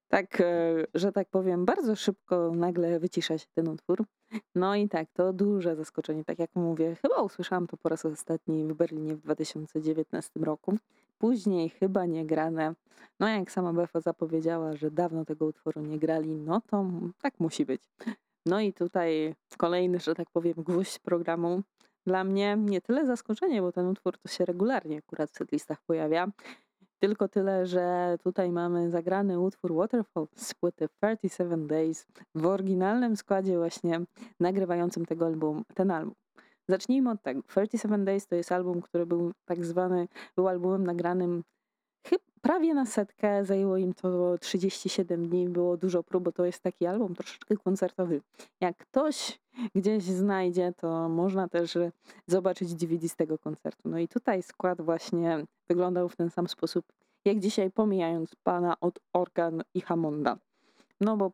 Tak, że tak powiem, bardzo szybko nagle wycisza się ten utwór. No i tak, to duże zaskoczenie. Tak jak mówię, chyba usłyszałam to po raz ostatni w Berlinie w 2019 roku. Później chyba nie grane. No jak sama Befa zapowiedziała, że dawno tego utworu nie grali, no to tak musi być. No i tutaj kolejny, że tak powiem, gwóźdź programu. Dla mnie nie tyle zaskoczenie, bo ten utwór to się regularnie akurat w setlistach pojawia. Tylko tyle, że tutaj mamy zagrany utwór Waterfall z płyty 37 Days w oryginalnym składzie właśnie nagrywającym ten album. Zacznijmy od tego. 37 Days to jest album, który był tak zwany, był albumem nagranym prawie na setkę, zajęło im to 37 dni, było dużo prób, bo to jest taki album troszeczkę koncertowy. Jak ktoś gdzieś znajdzie, to można też zobaczyć DVD z tego koncertu. No i tutaj skład właśnie wyglądał w ten sam sposób, jak dzisiaj, pomijając pana od organ i Hammonda. No bo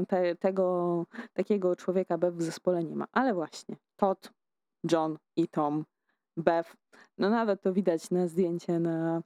tego takiego człowieka Bev w zespole nie ma. Ale właśnie Todd, John i Tom, Bev, no nawet to widać na zdjęcie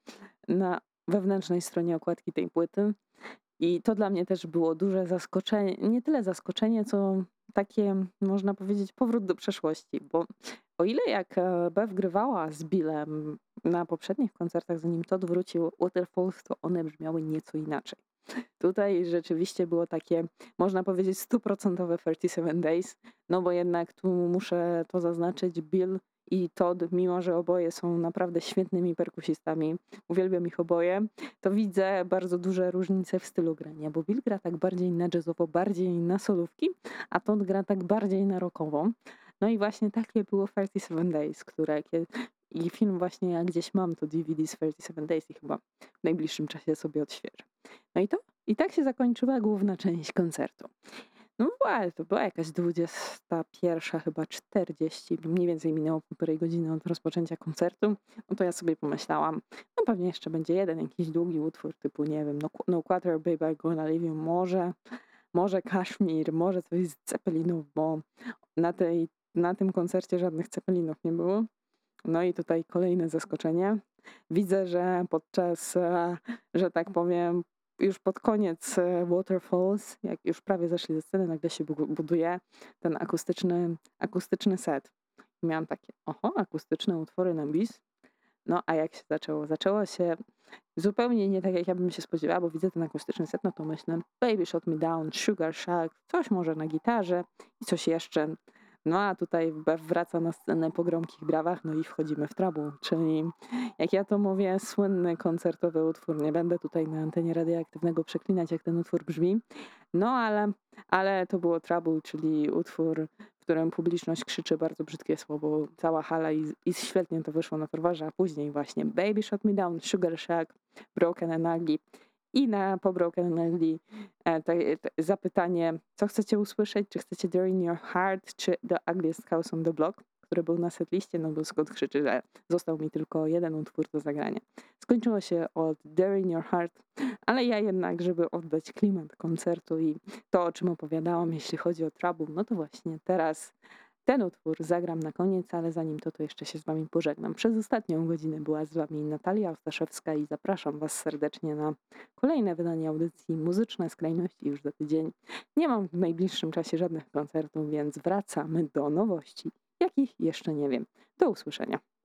na wewnętrznej stronie okładki tej płyty. I to dla mnie też było duże zaskoczenie. Nie tyle zaskoczenie, co takie, można powiedzieć, powrót do przeszłości. Bo o ile jak Bev grywała z Billem na poprzednich koncertach, zanim Todd wrócił, Waterfalls, to one brzmiały nieco inaczej. Tutaj rzeczywiście było takie, można powiedzieć, 100% 37 Days, no bo jednak tu muszę to zaznaczyć, Bill i Todd, mimo że oboje są naprawdę świetnymi perkusistami, uwielbiam ich oboje, to widzę bardzo duże różnice w stylu grania, bo Bill gra tak bardziej na jazzowo, bardziej na solówki, a Todd gra tak bardziej na rockowo. No i właśnie takie było 37 Days, i film właśnie, jak gdzieś mam to DVD z 37 Days i chyba w najbliższym czasie sobie odświeżę. No i tak się zakończyła główna część koncertu. No to była jakaś 21 chyba 40, mniej więcej minęło półtorej godziny od rozpoczęcia koncertu. No to ja sobie pomyślałam, no pewnie jeszcze będzie jeden jakiś długi utwór typu, nie wiem, No Quarter Baby I Gonna Leave You, może Kashmir, może coś z Zeppelinów, bo na tym koncercie żadnych Zeppelinów nie było. No i tutaj kolejne zaskoczenie. Widzę, że że tak powiem, już pod koniec Waterfalls, jak już prawie zeszli ze sceny, nagle się buduje ten akustyczny set. Miałam takie, akustyczne utwory na bis. No a jak się zaczęło? Zaczęło się zupełnie nie tak, jak ja bym się spodziewała, bo widzę ten akustyczny set, no to myślę Baby Shut Me Down, Sugar Shack, coś może na gitarze i coś jeszcze. No a tutaj Bev wraca na scenę po gromkich brawach, no i wchodzimy w trouble, czyli jak ja to mówię, słynny koncertowy utwór. Nie będę tutaj na antenie radioaktywnego przeklinać, jak ten utwór brzmi. No ale to było trouble, czyli utwór, w którym publiczność krzyczy bardzo brzydkie słowo, cała hala i świetnie to wyszło na torwarze, a później właśnie Baby Shut Me Down, Sugar Shack, Broken and Ugly. I po Broken and Ugly zapytanie, co chcecie usłyszeć? Czy chcecie There in Your Heart, czy The Ugliest House on the Block, który był na setliście, no bo skąd krzyczy, że został mi tylko jeden utwór do zagrania. Skończyło się od There in Your Heart, ale ja jednak, żeby oddać klimat koncertu i to, o czym opowiadałam, jeśli chodzi o Trouble, no to właśnie teraz ten utwór zagram na koniec, ale zanim to jeszcze się z wami pożegnam. Przez ostatnią godzinę była z wami Natalia Ostaszewska i zapraszam was serdecznie na kolejne wydanie audycji Muzyczne Skrajności już za tydzień. Nie mam w najbliższym czasie żadnych koncertów, więc wracamy do nowości, jakich jeszcze nie wiem. Do usłyszenia.